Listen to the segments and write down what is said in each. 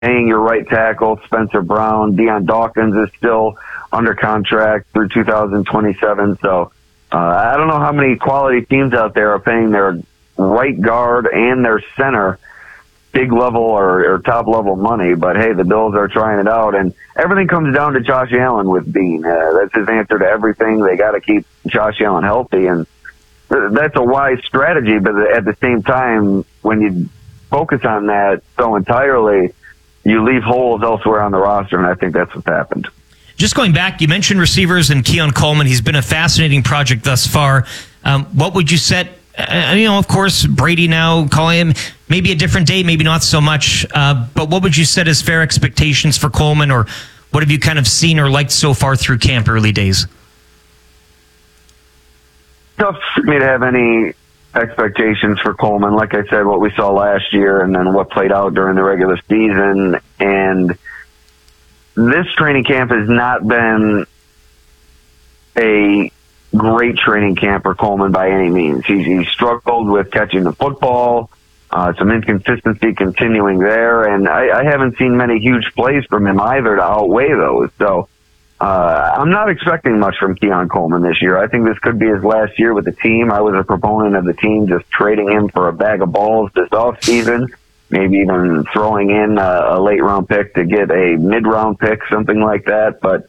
paying your right tackle, Spencer Brown. Deion Dawkins is still under contract through 2027. So I don't know how many quality teams out there are paying their right guard and their center big level or top level money, but hey, the Bills are trying it out, and everything comes down to Josh Allen with Bean. That's his answer to everything. They got to keep Josh Allen healthy, and that's a wise strategy, but at the same time, when you focus on that so entirely, you leave holes elsewhere on the roster, and I think that's what's happened. Just going back, you mentioned receivers and Keon Coleman. He's been a fascinating project thus far. What would you set? Of course, Brady now, calling him maybe a different day, maybe not so much. But what would you set as fair expectations for Coleman, or what have you kind of seen or liked so far through camp early days? Tough for me to have any expectations for Coleman. Like I said, what we saw last year and then what played out during the regular season. And this training camp has not been a great training camp for Coleman by any means. He struggled with catching the football, some inconsistency continuing there, and I haven't seen many huge plays from him either to outweigh those. So I'm not expecting much from Keon Coleman this year. I think this could be his last year with the team. I was a proponent of the team just trading him for a bag of balls this offseason, maybe even throwing in a late-round pick to get a mid-round pick, something like that. But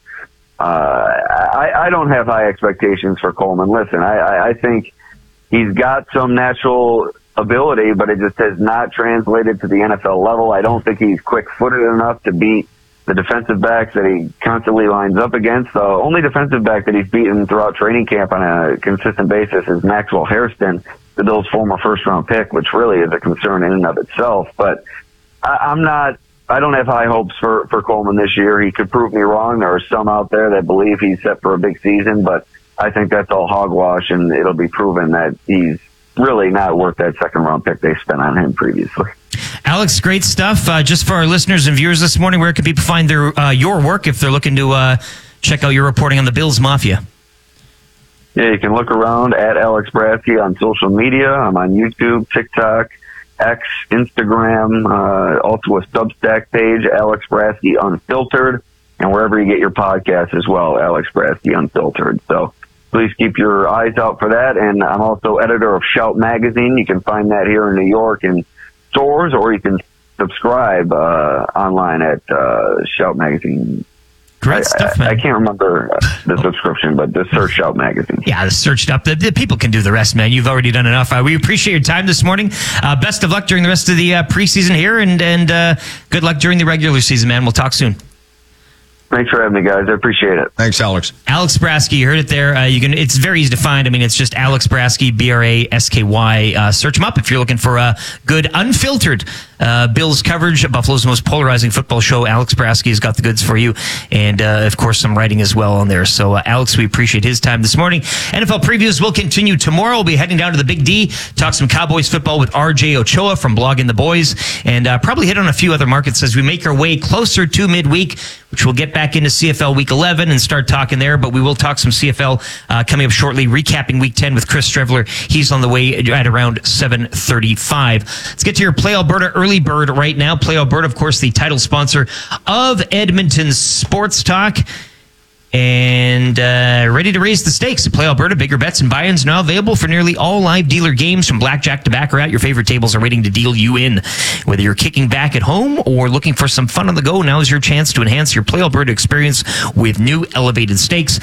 I don't have high expectations for Coleman. Listen, I think he's got some natural ability, but it just has not translated to the NFL level. I don't think he's quick-footed enough to beat the defensive backs that he constantly lines up against. The only defensive back that he's beaten throughout training camp on a consistent basis is Maxwell Hairston, the Bills' former first-round pick, which really is a concern in and of itself. But I don't have high hopes for Coleman this year. He could prove me wrong. There are some out there that believe he's set for a big season, but I think that's all hogwash, and it'll be proven that he's really not worth that second-round pick they spent on him previously. Alex, great stuff. Just for our listeners and viewers this morning, where can people find your work if they're looking to check out your reporting on the Bills Mafia? Yeah, you can look around at Alex Bratzke on social media. I'm on YouTube, TikTok, X, Instagram, also a Substack page, Alex Bratzke Unfiltered, and wherever you get your podcasts as well, Alex Bratzke Unfiltered. So please keep your eyes out for that. And I'm also editor of Shout Magazine. You can find that here in New York in stores, or you can subscribe online at Shout Magazine. Great stuff, man. I can't remember the subscription, but just search Shout Magazine. Yeah, search it up. The people can do the rest, man. You've already done enough. We appreciate your time this morning. Best of luck during the rest of the preseason here, and good luck during the regular season, man. We'll talk soon. Thanks for having me, guys. I appreciate it. Thanks, Alex. Alex Bratzke, you heard it there. It's very easy to find. I mean, it's just Alex Bratzke, Bratsky. Search him up if you're looking for a good, unfiltered Bills coverage. Buffalo's most polarizing football show. Alex Bratzke has got the goods for you, and of course, some writing as well on there. So, Alex, we appreciate his time this morning. NFL previews will continue tomorrow. We'll be heading down to the Big D, talk some Cowboys football with RJ Ochoa from Blogging the Boys, and probably hit on a few other markets as we make our way closer to midweek, which we'll get back into CFL Week 11 and start talking there, but we will talk some CFL coming up shortly, recapping Week 10 with Chris Strevler. He's on the way at around 7:35. Let's get to your Play Alberta Early Bird right now. Play Alberta, of course, the title sponsor of Edmonton Sports Talk. And ready to raise the stakes. Play Alberta, bigger bets and buy-ins now available for nearly all live dealer games, from blackjack to baccarat. Your favorite tables are waiting to deal you in. Whether you're kicking back at home or looking for some fun on the go, now is your chance to enhance your Play Alberta experience with new elevated stakes.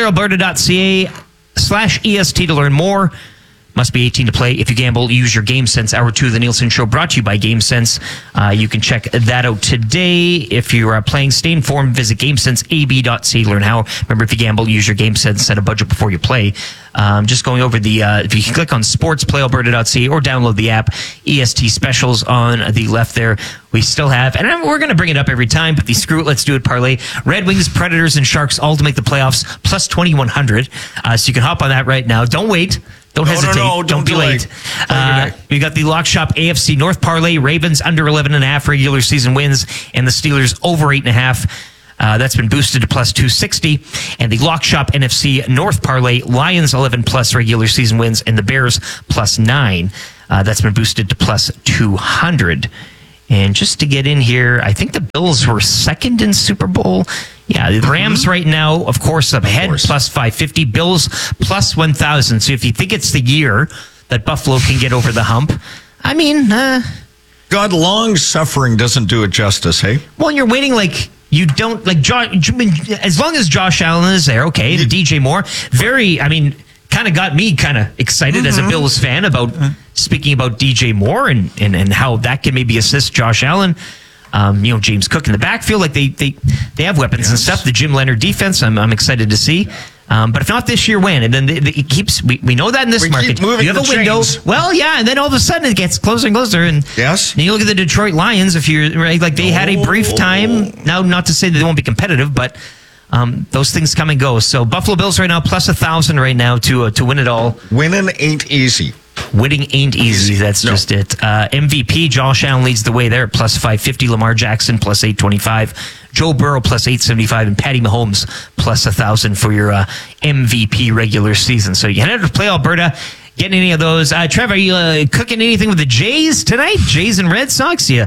PlayAlberta.ca/EST to learn more. Must be 18 to play. If you gamble, use your GameSense. Hour 2 of the Nielsen Show, brought to you by GameSense. You can check that out today. If you are playing, stay informed. Visit GameSenseAB.ca to learn how. Remember, if you gamble, use your GameSense. Set a budget before you play. Just going over the, if you can click on sports, PlayAlberta.ca, or download the app. EST specials on the left there. We still have, and we're going to bring it up every time, but the Screw It, Let's Do It parlay. Red Wings, Predators, and Sharks all to make the playoffs, plus 2,100. So you can hop on that right now. Don't wait. Don't hesitate. No, don't be late. We got the Lock Shop AFC North parlay. Ravens under 11.5 regular season wins, and the Steelers over 8.5. That's been boosted to plus 260. And the Lock Shop NFC North parlay. Lions 11 plus regular season wins, and the Bears plus 9. That's been boosted to plus 200. And just to get in here, I think the Bills were second in Super Bowl. Yeah, the Rams right now, of course, up ahead, plus 550. Bills plus 1,000. So if you think it's the year that Buffalo can get over the hump, I mean... God, long suffering doesn't do it justice, hey? Well, you're waiting like... You don't... like as long as Josh Allen is there, okay, the DJ Moore, kind of got me kind of excited as a Bills fan about speaking about DJ Moore and how that can maybe assist Josh Allen. James Cook in the backfield, like they have weapons and stuff. The Jim Leonard defense, I'm excited to see. But if not this year, when? And then it keeps. We know that in this market, keep moving you have a window. chains. Well, yeah, and then all of a sudden it gets closer and closer. And yes, and you look at the Detroit Lions. If you're right, like they had a brief time. Now, not to say that they won't be competitive, but. Those things come and go. So Buffalo Bills right now plus 1,000 right now to win it all. Winning ain't easy. Winning ain't easy. That's just it. MVP Josh Allen leads the way there at plus 550. Lamar Jackson plus 825. Joe Burrow plus 875, and Patty Mahomes plus 1,000 for your MVP regular season. So you can head to Play Alberta. Getting any of those? Trev, are you cooking anything with the Jays tonight? Jays and Red Sox? Yeah.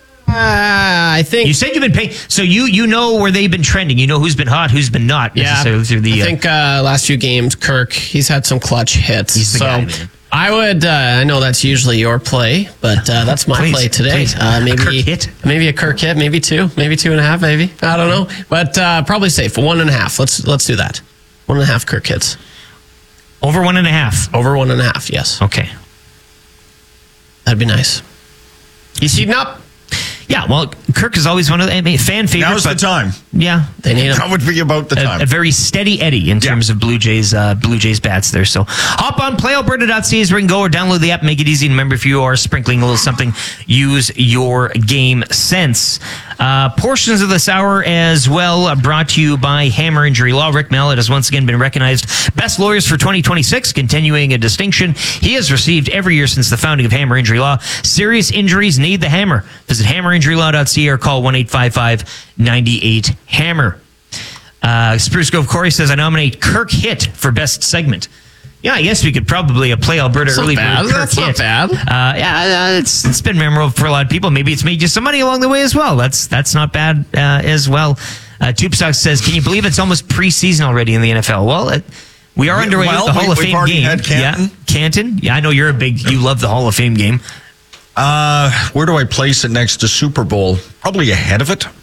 I think you said you've been paying, so you know where they've been trending. You know who's been hot, who's been not. Yeah, through the, I think last few games, Kirk, he's had some clutch hits. He's the guy, man. I would. I know that's usually your play, but that's my play today. Maybe a Kirk hit, maybe two, maybe 2.5, maybe I don't know, but probably safe 1.5. Let's do that. 1.5 Kirk hits. Over 1.5. Over 1.5. Yes. Okay. That'd be nice. You heating up? Yeah, well, Kirk is always one of the fan favorites. Now's the time. Yeah, they need him. That would be about the time. A very steady Eddie in terms of Blue Jays bats there. So hop on playalberta.ca is where you can go, or download the app, make it easy. And remember, if you are sprinkling a little something, use your game sense. Portions of this hour as well brought to you by Hammer Injury Law. Rick Mallett has once again been recognized Best Lawyers for 2026, continuing a distinction he has received every year since the founding of Hammer Injury Law. Serious injuries need the hammer. Visit hammerinjurylaw.ca or call 1-855-98-HAMMER. Spruce Grove Corey says, I nominate Kirk Hit for best segment. Yeah, I guess we could probably play Alberta early. That's not bad. It's been memorable for a lot of people. Maybe it's made you some money along the way as well. That's not bad as well. Tube Stocks says, can you believe it's almost preseason already in the NFL? Well, we are underway with the Hall of Fame game. Had Canton. Yeah, Canton. Yeah, I know you love the Hall of Fame game. Where do I place it next to Super Bowl? Probably ahead of it.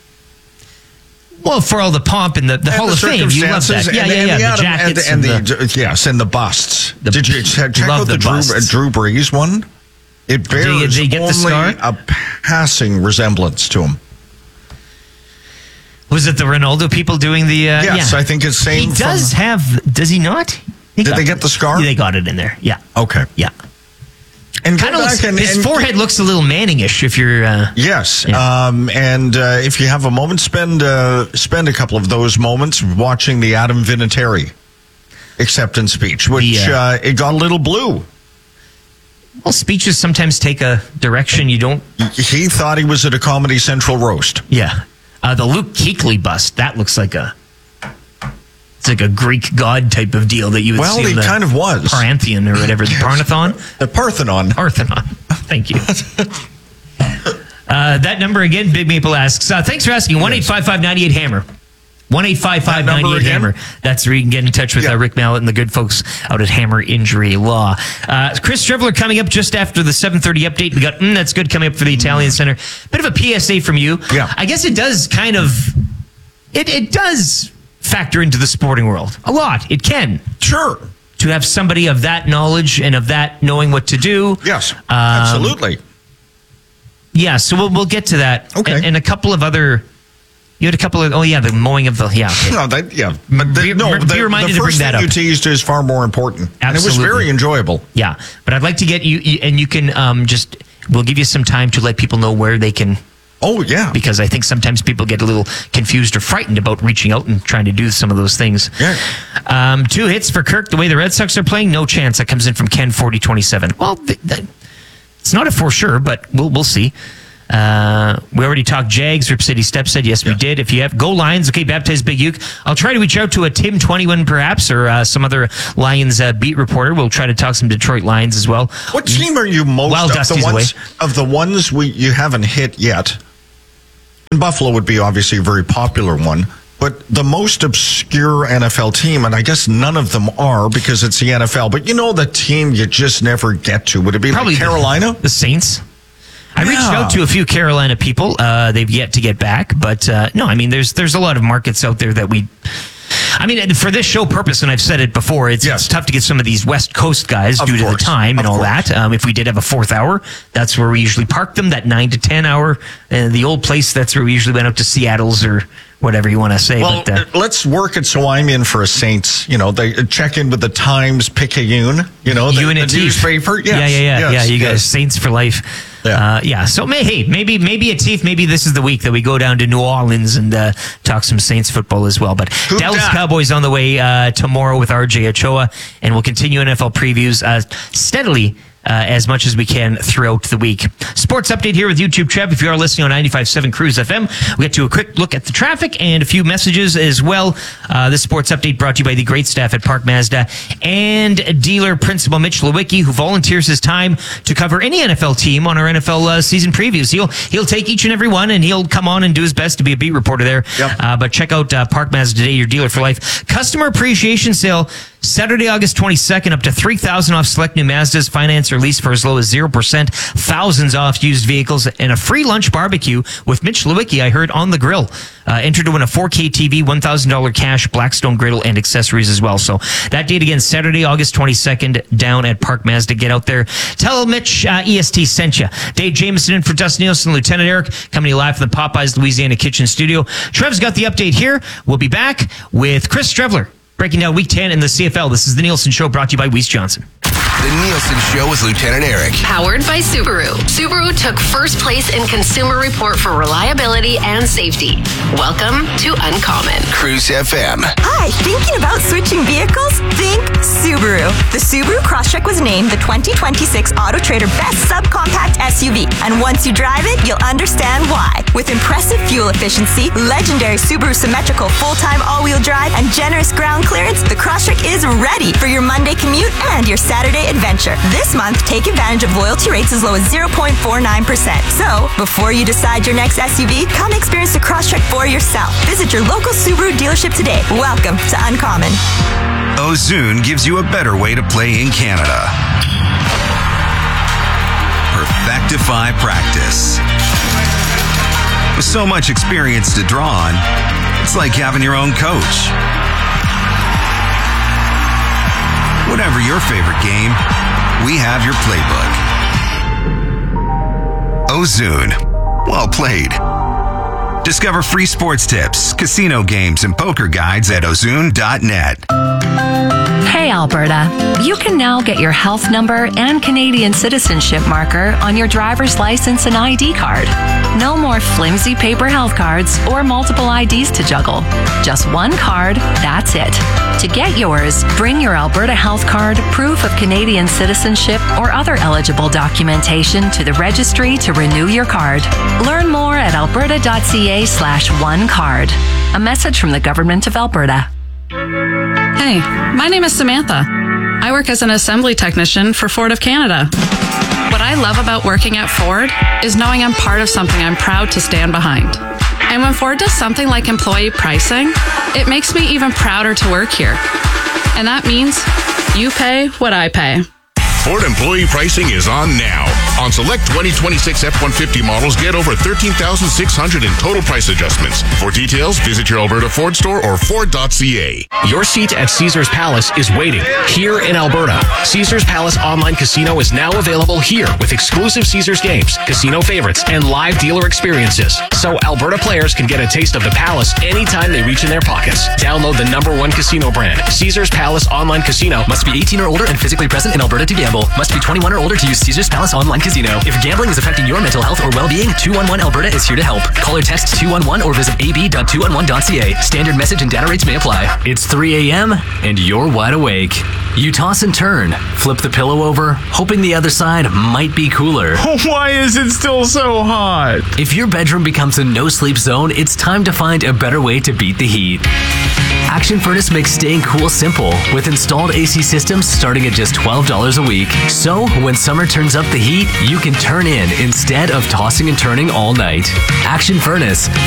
Well, for all the pomp and the Hall of Fame, you love that. Yeah. The jackets and the busts. Did you check out the Drew Brees one? It bears only a passing resemblance to him. Was it the Ronaldo people doing the? Yes, I think it's same. He does have. Does he not? Did they get the scar? Yeah, they got it in there. Yeah. Okay. Yeah. And kind of his forehead looks a little Manning-ish if you're... yes. Yeah. If you have a moment, spend a couple of those moments watching the Adam Vinatieri acceptance speech, which it got a little blue. Well, speeches sometimes take a direction you don't... He thought he was at a Comedy Central roast. Yeah. The Luke Kuechly bust, that looks like a... It's like a Greek god type of deal that you would see. Well, it kind of was. Parthenon or whatever. The Parthenon? The Parthenon. Parthenon. Thank you. That number again, Big Maple asks. Thanks for asking. 1-855-98-HAMMER. 1-855-98-HAMMER. That's where you can get in touch with Rick Mallett and the good folks out at Hammer Injury Law. Chris Strivler coming up just after the 7:30 update. We got That's Good coming up for the Italian Center. Bit of a PSA from you. Yeah. I guess it does kind of... It does... factor into the sporting world a lot. It can. Sure. To have somebody of that knowledge and of that knowing what to do. Yes, absolutely. Yeah, so we'll get to that. Okay. And a couple of other... You had a couple of... the mowing of the... Yeah, okay. But be reminded to bring that up. The first thing you teased is far more important. Absolutely. And it was very enjoyable. Yeah, but I'd like to get you... And you can we'll give you some time to let people know where they can... Oh, yeah. Because I think sometimes people get a little confused or frightened about reaching out and trying to do some of those things. Yeah. 2 hits for Kirk. The way the Red Sox are playing, no chance. That comes in from Ken 4027. Well, it's not a for sure, but we'll see. We already talked Jags. Rip City Step said, yes, we did. If you have Go Lions, okay, baptize Big Uke. I'll try to reach out to a Tim 21 perhaps, or some other Lions beat reporter. We'll try to talk some Detroit Lions as well. What team are you most of the ones you haven't hit yet? Buffalo would be obviously a very popular one, but the most obscure NFL team, and I guess none of them are because it's the NFL, but the team you just never get to. Would it be probably like Carolina? The Saints? I reached out to a few Carolina people. They've yet to get back, but no, I mean, there's a lot of markets out there that for this show purpose, and I've said it before, it's tough to get some of these West Coast guys due to the time and all that. If we did have a fourth hour, that's where we usually park them, that 9 to 10 hour. The old place, that's where we usually went out to Seattle's or whatever you want to say. Well, let's work it so I'm in for a Saints. They check in with the Times Picayune, the newspaper. Yes, you guys, Saints for life. So maybe a Teef. Maybe this is the week that we go down to New Orleans and talk some Saints football as well. But Dallas Cowboys on the way tomorrow with RJ Ochoa, and we'll continue NFL previews steadily. As much as we can throughout the week. Sports update here with YouTube Trev. If you are listening on 95.7 Cruise FM, we get to a quick look at the traffic and a few messages as well. This sports update brought to you by the great staff at Park Mazda and dealer principal Mitch Lewicki, who volunteers his time to cover any NFL team on our NFL season previews. He'll take each and every one, and he'll come on and do his best to be a beat reporter there. Yep. But check out Park Mazda today, your dealer for life. Customer appreciation sale Saturday, August 22nd, up to $3,000 off select new Mazdas, finance or lease for as low as 0%, thousands off used vehicles, and a free lunch barbecue with Mitch Lewicki, I heard, on the grill. Enter to win a 4K TV, $1,000 cash, Blackstone griddle, and accessories as well. So that date again, Saturday, August 22nd, down at Park Mazda. Get out there. Tell Mitch EST sent you. Dave Jameson in for Dustin Nielsen, Lieutenant Eric, coming to you live from the Popeyes Louisiana Kitchen Studio. Trev's got the update here. We'll be back with Chris Strevler, breaking down Week 10 in the CFL. This is The Nielsen Show, brought to you by Weiss Johnson. The Nielsen Show with Lieutenant Eric. Powered by Subaru. Subaru took first place in Consumer Report for reliability and safety. Welcome to Uncommon. Cruise FM. Hi, thinking about switching vehicles? Think Subaru. The Subaru Crosstrek was named the 2026 Auto Trader Best Subcompact SUV. And once you drive it, you'll understand why. With impressive fuel efficiency, legendary Subaru symmetrical full-time all-wheel drive, and generous ground clearance, the Crosstrek is ready for your Monday commute and your Saturday adventure. This month, take advantage of loyalty rates as low as 0.49%. So, before you decide your next SUV, come experience the Crosstrek for yourself. Visit your local Subaru dealership today. Welcome to Uncommon. Ozune gives you a better way to play in Canada. Perfectify practice. With so much experience to draw on, it's like having your own coach. Whatever your favorite game, we have your playbook. Ozune. Well played. Discover free sports tips, casino games, and poker guides at ozune.net. Hey Alberta, you can now get your health number and Canadian citizenship marker on your driver's license and ID card. No more flimsy paper health cards or multiple IDs to juggle. Just one card, that's it. To get yours, bring your Alberta health card, proof of Canadian citizenship, or other eligible documentation to the registry to renew your card. Learn more at alberta.ca/onecard. A message from the Government of Alberta. Hey, my name is Samantha. I work as an assembly technician for Ford of Canada. What I love about working at Ford is knowing I'm part of something I'm proud to stand behind. And when Ford does something like employee pricing, it makes me even prouder to work here. And that means you pay what I pay. Ford employee pricing is on now. On select 2026 F-150 models, get over $13,600 in total price adjustments. For details, visit your Alberta Ford store or Ford.ca. Your seat at Caesars Palace is waiting here in Alberta. Caesars Palace Online Casino is now available here with exclusive Caesars games, casino favorites, and live dealer experiences. So Alberta players can get a taste of the Palace anytime they reach in their pockets. Download the #1 casino brand. Caesars Palace Online Casino. Must be 18 or older and physically present in Alberta to gamble. gamble. Must be 21 or older to use Caesars Palace Online Casino. If gambling is affecting your mental health or well-being, 211 Alberta is here to help. Call or text 211 or visit ab.211.ca. Standard message and data rates may apply. It's 3 a.m. and you're wide awake. You toss and turn, flip the pillow over, hoping the other side might be cooler. Why is it still so hot? If your bedroom becomes a no-sleep zone, it's time to find a better way to beat the heat. Action Furnace makes staying cool simple with installed AC systems starting at just $12 a week. So, when summer turns up the heat, you can turn in instead of tossing and turning all night. Action Furnace,